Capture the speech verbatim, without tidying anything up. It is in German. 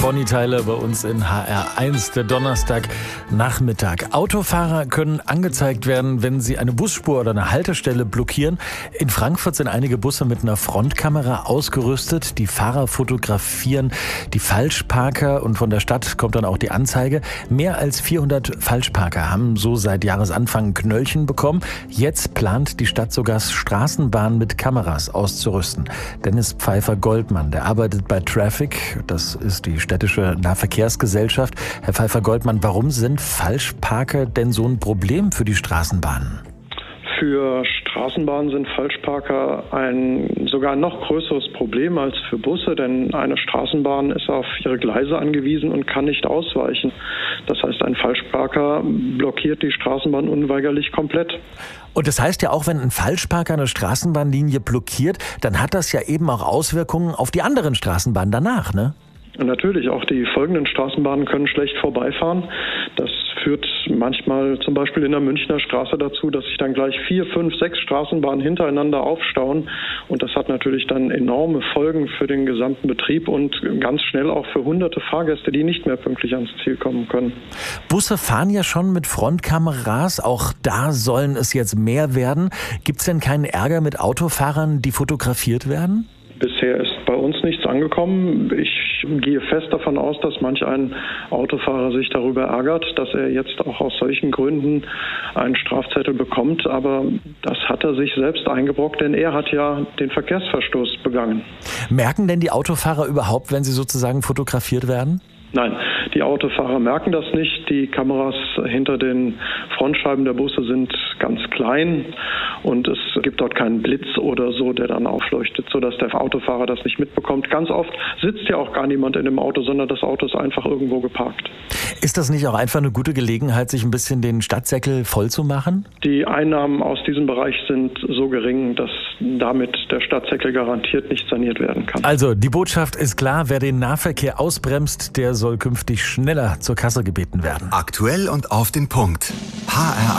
Bonnie Tyler bei uns in H R eins, der Donnerstagnachmittag. Autofahrer können angezeigt werden, wenn sie eine Busspur oder eine Haltestelle blockieren. In Frankfurt sind einige Busse mit einer Frontkamera ausgerüstet. Die Fahrer fotografieren die Falschparker und von der Stadt kommt dann auch die Anzeige. Mehr als vierhundert Falschparker haben so seit Jahresanfang Knöllchen bekommen. Jetzt plant die Stadt sogar, Straßenbahnen mit Kameras auszurüsten. Dennis Pfeiffer-Goldmann, der arbeitet bei Traffic, das ist die städtische Nahverkehrsgesellschaft. Herr Pfeiffer-Goldmann, warum sind Falschparker denn so ein Problem für die Straßenbahnen? Für Straßenbahnen sind Falschparker ein sogar ein noch größeres Problem als für Busse, denn eine Straßenbahn ist auf ihre Gleise angewiesen und kann nicht ausweichen. Das heißt, ein Falschparker blockiert die Straßenbahn unweigerlich komplett. Und das heißt ja auch, wenn ein Falschparker eine Straßenbahnlinie blockiert, dann hat das ja eben auch Auswirkungen auf die anderen Straßenbahnen danach, ne? Und natürlich, auch die folgenden Straßenbahnen können schlecht vorbeifahren. Das führt manchmal zum Beispiel in der Münchner Straße dazu, dass sich dann gleich vier, fünf, sechs Straßenbahnen hintereinander aufstauen. Und das hat natürlich dann enorme Folgen für den gesamten Betrieb und ganz schnell auch für hunderte Fahrgäste, die nicht mehr pünktlich ans Ziel kommen können. Busse fahren ja schon mit Frontkameras. Auch da sollen es jetzt mehr werden. Gibt es denn keinen Ärger mit Autofahrern, die fotografiert werden? Bisher ist bei uns nichts angekommen. Ich gehe fest davon aus, dass manch ein Autofahrer sich darüber ärgert, dass er jetzt auch aus solchen Gründen einen Strafzettel bekommt. Aber das hat er sich selbst eingebrockt, denn er hat ja den Verkehrsverstoß begangen. Merken denn die Autofahrer überhaupt, wenn sie sozusagen fotografiert werden? Nein, die Autofahrer merken das nicht. Die Kameras hinter den Frontscheiben der Busse sind ganz klein und es gibt dort keinen Blitz oder so, der dann aufleuchtet, sodass der Autofahrer das nicht mitbekommt. Ganz oft sitzt ja auch gar niemand in dem Auto, sondern das Auto ist einfach irgendwo geparkt. Ist das nicht auch einfach eine gute Gelegenheit, sich ein bisschen den Stadtsäckel voll zu machen? Die Einnahmen aus diesem Bereich sind so gering, dass damit der Stadtsäckel garantiert nicht saniert werden kann. Also, die Botschaft ist klar, wer den Nahverkehr ausbremst, der soll künftig schneller zur Kasse gebeten werden. Aktuell und auf den Punkt. H R